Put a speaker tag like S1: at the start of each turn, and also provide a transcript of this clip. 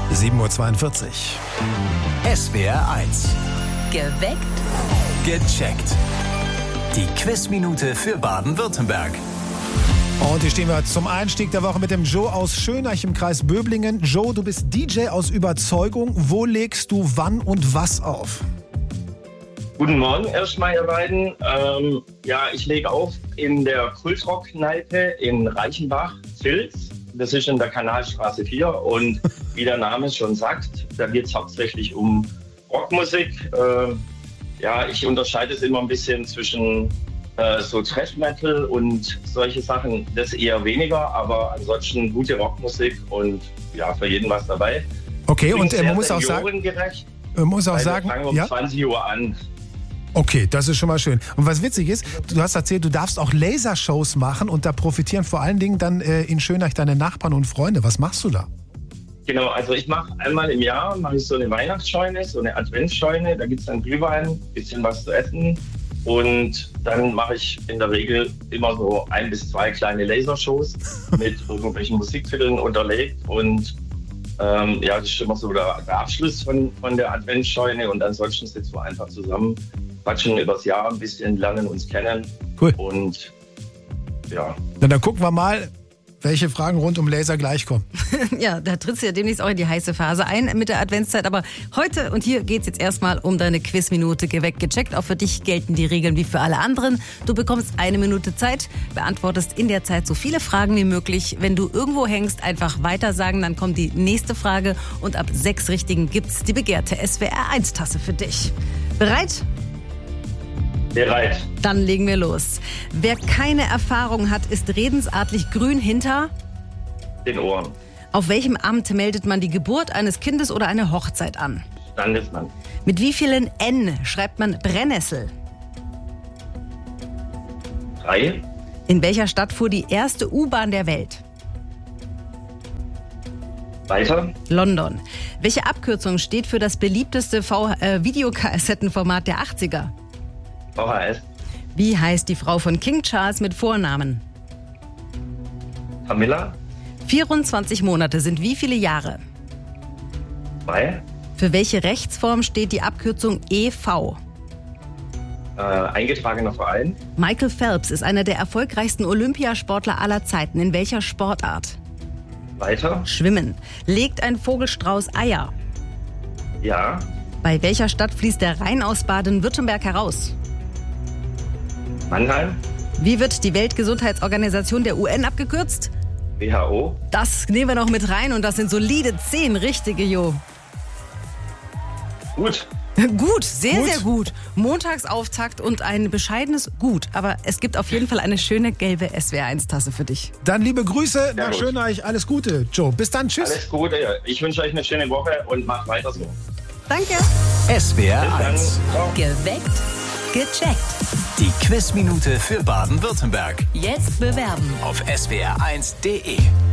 S1: 7:42 Uhr. SWR 1.
S2: Geweckt.
S1: Gecheckt. Die Quizminute für Baden-Württemberg. Und hier stehen wir zum Einstieg der Woche mit dem Joe aus Schönach im Kreis Böblingen. Joe, du bist DJ aus Überzeugung. Wo legst du wann und was auf?
S3: Guten Morgen erstmal, ihr beiden. Ich lege auf in der Kultrock-Kneipe in Reichenbach, Zils. Das ist in der Kanalstraße 4 und wie der Name schon sagt, da geht es hauptsächlich um Rockmusik. Ich unterscheide es immer ein bisschen zwischen so Thrash-Metal und solche Sachen, das eher weniger, aber ansonsten gute Rockmusik und ja, für jeden was dabei.
S1: Okay, und man muss auch sagen,
S3: wir fangen um 20 Uhr an.
S1: Okay, das ist schon mal schön. Und was witzig ist, du hast erzählt, du darfst auch Lasershows machen und da profitieren vor allen Dingen dann in Schönach deine Nachbarn und Freunde. Was machst du da?
S3: Genau, also ich mache einmal im Jahr so eine Weihnachtsscheune, so eine Adventsscheune. Da gibt es dann Glühwein, ein bisschen was zu essen. Und dann mache ich in der Regel immer so 1 bis 2 kleine Lasershows mit irgendwelchen Musiktiteln unterlegt. Und das ist immer so der Abschluss von der Adventsscheune. Und ansonsten sitzen wir einfach zusammen, quatschen übers Jahr ein bisschen, lernen uns kennen.
S1: Cool.
S3: Und ja.
S1: Na, dann gucken wir mal, welche Fragen rund um Laser gleich kommen.
S2: Ja, da trittst du ja demnächst auch in die heiße Phase ein mit der Adventszeit. Aber heute und hier geht es jetzt erstmal um deine Quizminute geweckt, gecheckt. Auch für dich gelten die Regeln wie für alle anderen. Du bekommst 1 Minute Zeit, beantwortest in der Zeit so viele Fragen wie möglich. Wenn du irgendwo hängst, einfach weiter sagen, dann kommt die nächste Frage. Und ab 6 Richtigen gibt's die begehrte SWR1-Tasse für dich. Bereit?
S3: Bereit.
S2: Dann legen wir los. Wer keine Erfahrung hat, ist redensartlich grün hinter
S3: Den Ohren.
S2: Auf welchem Amt meldet man die Geburt eines Kindes oder eine Hochzeit an?
S3: Standesmann.
S2: Mit wie vielen N schreibt man Brennnessel?
S3: 3.
S2: In welcher Stadt fuhr die erste U-Bahn der Welt?
S3: Weiter.
S2: London. Welche Abkürzung steht für das beliebteste Videokassettenformat der 80er?
S3: VHS.
S2: Wie heißt die Frau von King Charles mit Vornamen?
S3: Camilla.
S2: 24 Monate sind wie viele Jahre?
S3: 2.
S2: Für welche Rechtsform steht die Abkürzung EV?
S3: Eingetragener Verein.
S2: Michael Phelps ist einer der erfolgreichsten Olympiasportler aller Zeiten. In welcher Sportart?
S3: Weiter.
S2: Schwimmen. Legt ein Vogelstrauß Eier?
S3: Ja.
S2: Bei welcher Stadt fließt der Rhein aus Baden-Württemberg heraus?
S3: Mannheim.
S2: Wie wird die Weltgesundheitsorganisation der UN abgekürzt?
S3: WHO.
S2: Das nehmen wir noch mit rein und das sind solide 10 richtige, Jo.
S3: Gut.
S2: Gut, sehr gut. Montagsauftakt und ein bescheidenes Gut. Aber es gibt auf jeden Fall eine schöne gelbe SWR1-Tasse für dich.
S1: Dann liebe Grüße nach
S3: gut.
S1: Schönach. Alles Gute, Joe. Bis dann, tschüss.
S3: Alles Gute. Ich wünsche euch eine schöne Woche und macht weiter so.
S2: Danke.
S1: SWR
S3: Bis dann.
S1: 1.
S3: Ciao.
S2: Geweckt. Gecheckt.
S1: Die Quizminute für Baden-Württemberg.
S2: Jetzt bewerben.
S1: Auf swr1.de.